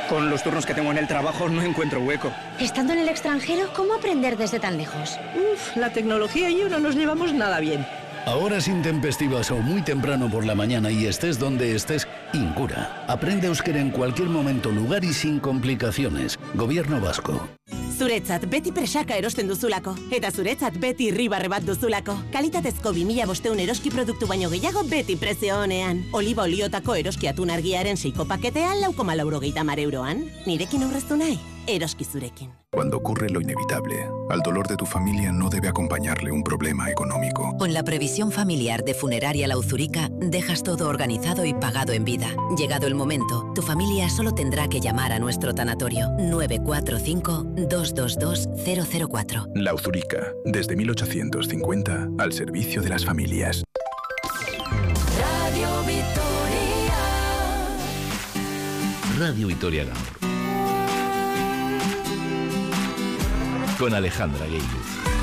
Con los turnos que tengo en el trabajo no encuentro hueco. Estando en el extranjero, ¿cómo aprender desde tan lejos? La tecnología y yo no nos llevamos nada bien. A horas intempestivas o muy temprano por la mañana y estés donde estés, Incura. Aprende euskera en cualquier momento, lugar y sin complicaciones. Gobierno vasco. Zuretzat beti presaka erosten duzulako. Eta zuretzat beti irribarre bat duzulako. Kalitatezko 2500 eroski produktu baino gehiago beti prezio honean. Oliba oliotako eroski atun argiaren 6ko paketea 4,90 euroan. Nirekin aurreztu nahi? Eroski zurekin. Cuando ocurre lo inevitable, al dolor de tu familia no debe acompañarle un problema económico. Con la previsión familiar de Funeraria La Uzurica, dejas todo organizado y pagado en vida. Llegado el momento, tu familia solo tendrá que llamar a nuestro tanatorio 945-222-004. La Uzurica, desde 1850, al servicio de las familias. Radio Vitoria. Radio Vitoria Gaur. Con Alejandra Gueiluz.